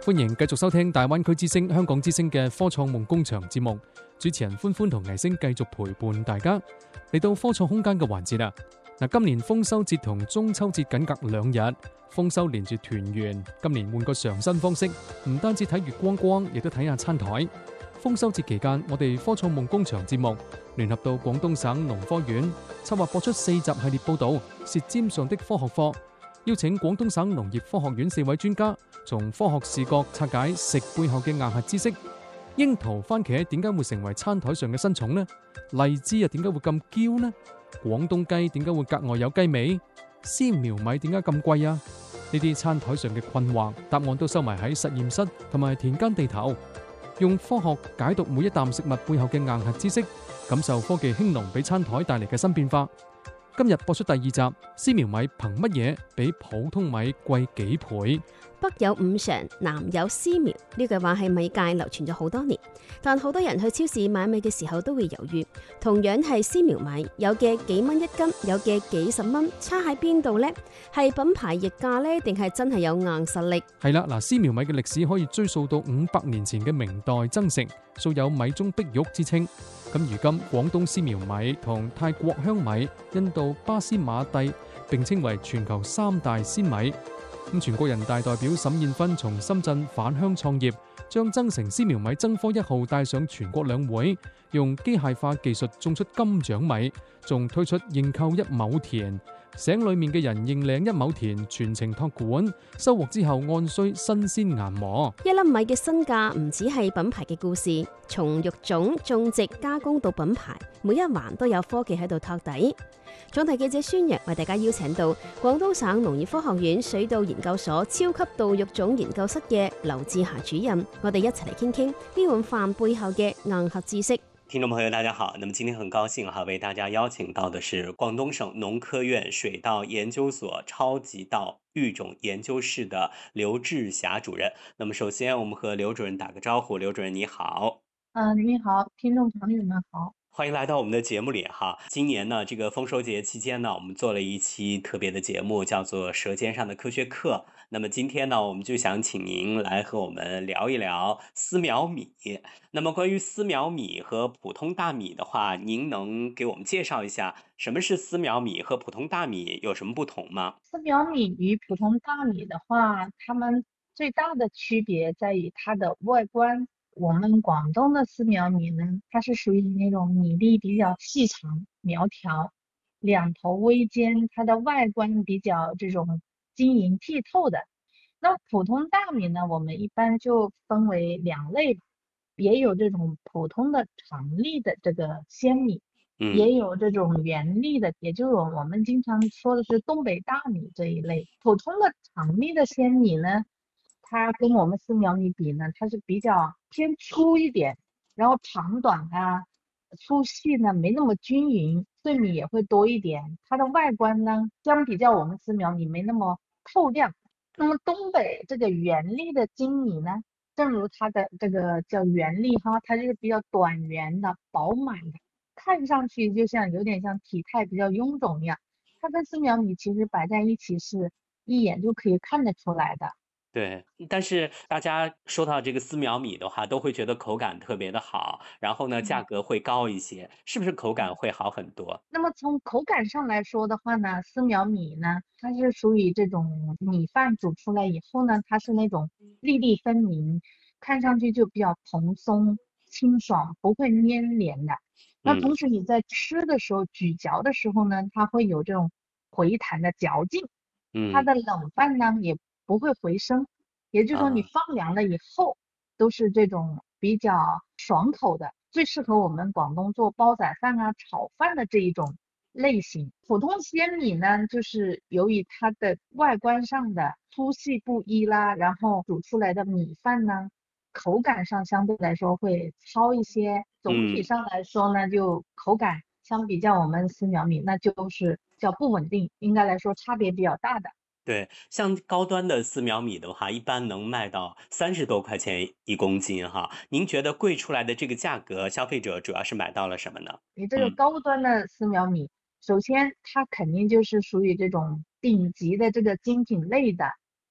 歡迎繼續收聽大灣區之聲、香港之聲嘅科創夢工場節目，主持人歡歡同倪星繼續陪伴大家嚟到科創空間嘅環節啦。今年豐收節同中秋節僅隔2日，豐收連住團圓，今年換個常新方式，唔單止睇月光光，亦都睇下餐台。豐收節期間，我哋科創夢工場節目聯合到廣東省農科院，策劃播出4集系列報導《舌尖上的科學課》，邀請廣東省農業科學院4位專家，從科學視角拆解食背後嘅硬核知識。櫻桃、番茄點解會成為餐台上嘅新寵呢？荔枝又點解會咁嬌呢？廣東雞點解會格外有雞味？絲苗米點解咁貴啊？呢啲餐台上嘅困惑，答案都收埋喺實驗室同埋田間地頭，用科學解讀每一啖食物背後嘅硬核知識，感受科技興農俾餐台帶嚟嘅新變化。今日播出第2集，絲苗米憑乜嘢比普通米貴幾倍？ 北有五常，南有絲苗，呢句話喺米界流傳咗好多年，但好多人去超市買米嘅時候都會猶豫。同樣係絲苗米，有嘅幾蚊一斤，有嘅幾十蚊，差喺邊度呢？係品牌溢價呢，定係真係有硬實力？ 係啦，絲苗米嘅歷史可以追溯到500年前嘅明代增城，素有米中碧玉之稱。咁如今廣東絲苗米同泰國香米、印度巴斯馬蒂並稱為全球3大鮮米。全國人大代表沈燕芬從深圳返鄉創業，將增城絲苗米增科1號帶上全國兩會，用機械化技術種出金獎米，仲推出認購1畝田，省裏面嘅人認領1畝田，全程託管，收穫之後按需新鮮研磨。 1粒米嘅身價唔只係品牌嘅故事，從育種、種植、加工到品牌，每一環都有科技喺度托底。總台記者孫陽為大家邀請到廣東省農業科學院水稻研究所超級稻育種研究室嘅劉志霞主任，我哋一齊嚟傾傾呢碗飯背後嘅硬核知識。 聽眾朋友大家好，那麼今天很高興為大家邀請到的是廣東省農科院水稻研究所超級稻育種研究室的劉志霞主任。那麼首先我們和劉主任打個招呼。劉主任你好。 你好，聽眾朋友們好。 歡迎來到我們的節目裡哈。今年呢，這個豐收節期間呢，我們做了一期特別的節目，叫做《舌尖上的科學課》。那麼今天呢，我們就想請您來和我們聊一聊絲苗米。那麼關於絲苗米和普通大米的話，您能給我們介紹一下什麼是絲苗米和普通大米有什麼不同嗎？ 絲苗米與普通大米的話，它們最大的區別在於它的外觀。我們廣東的絲苗米呢，它是屬於那種米粒比較細長苗條，兩頭微尖，它的外觀比較這種晶瑩剔透的。那普通大米呢，我們一般就分為2類，也有這種普通的長粒的這個秈米，也有這種圓粒的，也就是我們經常說的是東北大米這一類。普通的長粒的秈米呢，它跟我們絲苗米比呢，它是比較偏粗一點，然後長短啊、粗細呢沒那麼均勻，碎米也會多一點。它的外觀呢，相比較我們絲苗米沒那麼透亮。那麼東北這個圓粒的精米呢，正如它的這個叫圓粒哈，它就是比較短圓的、飽滿的，看上去就像有點像體態比較臃腫一樣。它跟絲苗米其實擺在一起是一眼就可以看得出來的。 對，但是大家說到這個絲苗米的話，都會覺得口感特別的好，然後呢，價格會高一些，是不是口感會好很多？ 那麼從口感上來說的話呢，絲苗米呢，它是屬於這種米飯煮出來以後呢，它是那種粒粒分明，看上去就比較蓬鬆清爽，不會黏連的。那同時你在吃的時候，咀嚼的時候呢，它會有這種回彈的嚼勁，它的冷飯呢也不會回生，也就是說你放涼了以後都是這種比較爽口的，最適合我們廣東做煲仔飯啊、炒飯的這一種類型。普通秈米呢，就是由於它的外觀上的粗細不一啦，然後煮出來的米飯呢，口感上相對來說會糙一些。總體上來說呢，就口感相比較我們絲苗米，那就是較不穩定，應該來說差別比較大的。 對，像高端的絲苗米的話，一般能賣到30多塊錢1公斤哈。您覺得貴出來的這個價格，消費者主要是買到了什麼呢？ 你這個高端的絲苗米，首先它肯定就是屬於這種頂級的這個精品類的，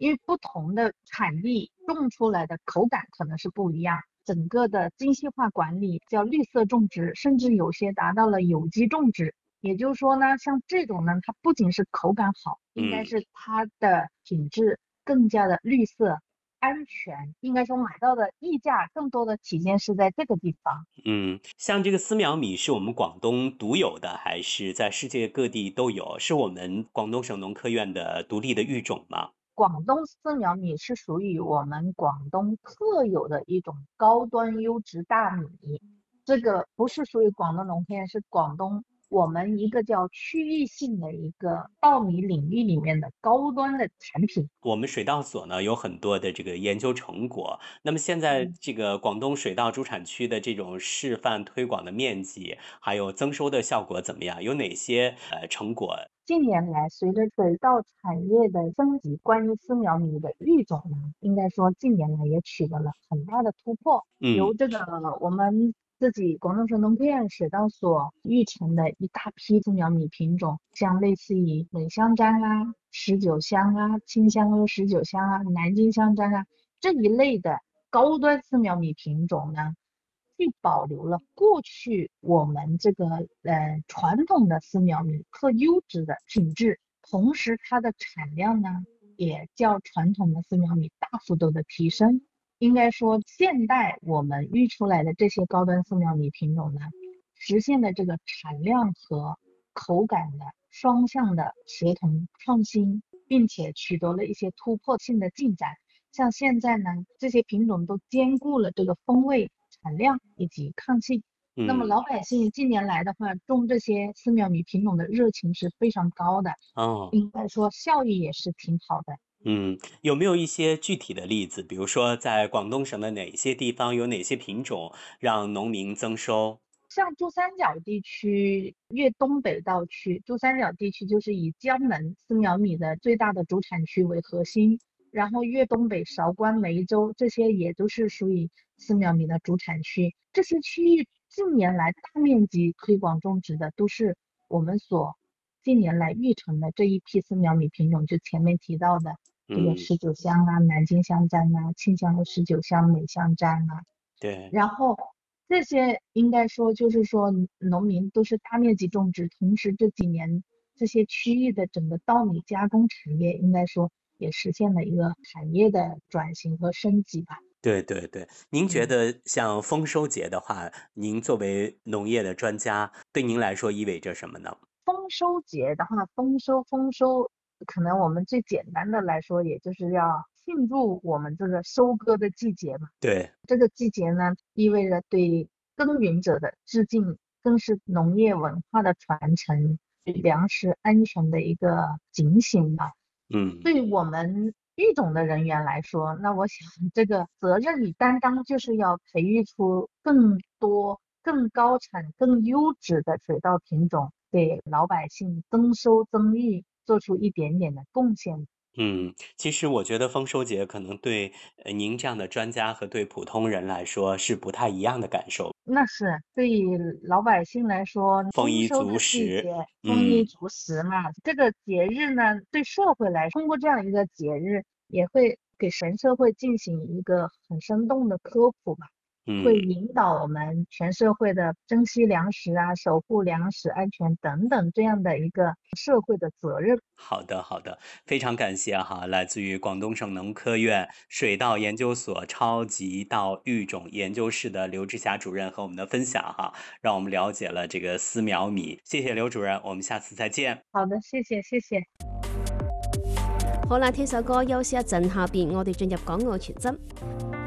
因为不同的产地种出来的口感可能是不一样。整个的精细化管理叫绿色种植，甚至有些达到了有机种植。也就是说呢，像这种呢，它不仅是口感好，应该是它的品质更加的绿色安全，应该说买到的溢价更多的体现是在这个地方。 像这个丝苗米是我们广东独有的，还是在世界各地都有？是我们广东省农科院的独立的育种吗？ 广东丝苗米是属于我们广东特有的一种高端优质大米，这个不是属于广东农科院，是广东我们一个叫区域性的一个稻米领域里面的高端的产品。 我们水稻所呢有很多的这个研究成果，那么现在这个广东水稻主产区的这种示范推广的面积，还有增收的效果怎么样？有哪些成果？ 近年来，随着水稻产业的升级，关于丝苗米的育种呢，应该说近年来也取得了很大的突破。由这个我们自己广东省农科院水稻所育成的一大批丝苗米品种，像类似于美香樟啊、19香啊、青香欧19香啊、南京香樟啊这一类的高端丝苗米品种呢，既保留了过去我们这个传统的丝苗米特优质的品质，同时它的产量呢也较传统的丝苗米大幅度的提升。应该说现代我们育出来的这些高端丝苗米品种呢，实现了这个产量和口感的双向的协同创新，并且取得了一些突破性的进展。像现在呢，这些品种都兼顾了这个风味、产量以及抗性。那么老百姓近年来的话，种这些丝苗米品种的热情是非常高的，应该说效益也是挺好的。 有没有一些具体的例子？比如说在广东省的哪些地方有哪些品种让农民增收？ 像珠三角地区粤东北道区，珠三角地区就是以江门丝苗米的最大的主产区为核心，然后粤东北、韶关、梅州这些也都是属于丝苗米的主产区。这些区域近年来大面积推广种植的都是我们所近年来育成的这一批丝苗米品种，就前面提到的这个19香啊、南京香樟啊、青香的19香、美香樟啊。 对， 然后这些应该说就是说农民都是大面积种植，同时这几年这些区域的整个稻米加工产业应该说也实现了一个产业的转型和升级吧。 对对对，您觉得像丰收节的话，您作为农业的专家，对您来说意味着什么呢？ 丰收节的话，丰收，可能我们最简单的来说，也就是要庆祝我们这个收割的季节嘛。 对， 这个季节呢，意味着对耕耘者的致敬，更是农业文化的传承，对粮食安全的一个警醒吧。对我们育种的人员来说，那我想这个责任与担当就是要培育出更多、更高产、更优质的水稻品种，给老百姓增收增益做出一点点的贡献。 其实我觉得丰收节可能对您这样的专家和对普通人来说是不太一样的感受。 那是对于老百姓来说， 丰衣丰收的足食， 季节，丰衣足食嘛。这个节日呢，对社会来说，通过这样一个节日，也会给全社会进行一个很生动的科普吧。会引导我们全社会的珍惜粮食啊、守护粮食安全等等这样的一个社会的责任。 好的，好的，非常感谢哈，来自于广东省农科院水稻研究所超级稻育种研究室的刘志霞主任和我们的分享哈，让我们了解了这个丝苗米。谢谢刘主任，我们下次再见。 好的，谢谢，谢谢。 好啦，聽首歌休息一陣，下邊我哋進入港澳傳真。